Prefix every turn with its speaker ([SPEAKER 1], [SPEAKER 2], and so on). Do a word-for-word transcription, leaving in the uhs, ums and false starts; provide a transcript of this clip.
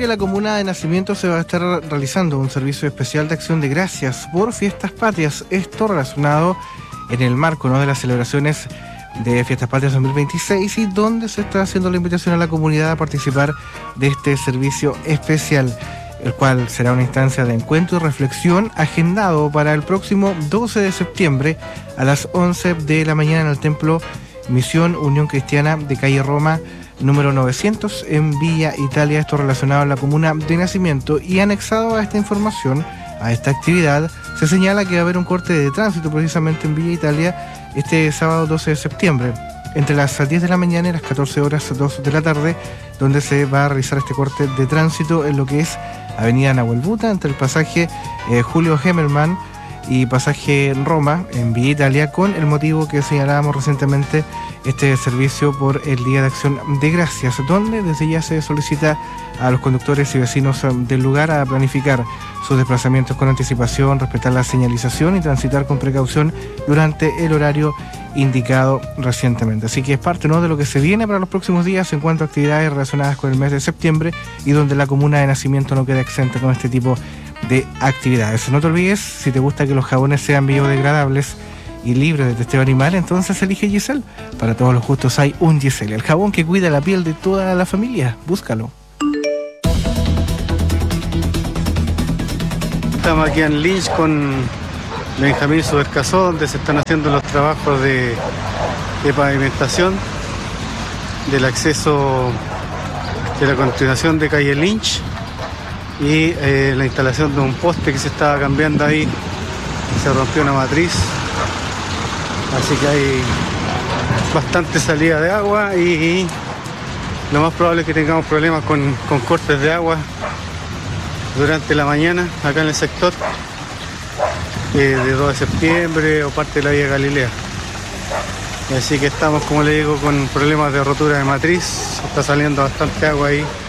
[SPEAKER 1] que la comuna de Nacimiento se va a estar realizando un servicio especial de acción de gracias por fiestas patrias. Esto relacionado en el marco, ¿no?, de las celebraciones de Fiestas Patrias dos mil veintiséis, y donde se está haciendo la invitación a la comunidad a participar de este servicio especial, el cual será una instancia de encuentro y reflexión agendado para el próximo doce de septiembre a las once de la mañana en el Templo Misión Unión Cristiana de calle Roma número novecientos en Villa Italia. Esto relacionado a la comuna de Nacimiento, y anexado a esta información, a esta actividad, se señala que va a haber un corte de tránsito precisamente en Villa Italia este sábado doce de septiembre, entre las diez de la mañana y las catorce horas dos de la tarde, donde se va a realizar este corte de tránsito en lo que es Avenida Nahuel Buta, entre el pasaje eh, Julio Hemelman y pasaje Roma en Villa Italia, con el motivo que señalábamos recientemente, este servicio por el Día de Acción de Gracias, donde desde ya se solicita a los conductores y vecinos del lugar a planificar sus desplazamientos con anticipación, respetar la señalización y transitar con precaución durante el horario indicado recientemente. Así que es parte, ¿no?, de lo que se viene para los próximos días en cuanto a actividades relacionadas con el mes de septiembre, y donde la comuna de Nacimiento no queda exenta con este tipo de actividades. No te olvides, si te gusta que los jabones sean biodegradables y libres de testeo animal, entonces elige Giselle. Para todos los gustos hay un Giselle, el jabón que cuida la piel de toda la familia. Búscalo.
[SPEAKER 2] Estamos aquí en Lynch con Benjamín Subercasó, donde se están haciendo los trabajos de, de pavimentación del acceso de la continuación de calle Lynch, y eh, la instalación de un poste que se estaba cambiando ahí, se rompió una matriz, así que hay bastante salida de agua, y, y lo más probable es que tengamos problemas con, con cortes de agua durante la mañana acá en el sector eh, de dos de septiembre o parte de la vía Galilea. Así que estamos, como le digo, con problemas de rotura de matriz. Está saliendo bastante agua ahí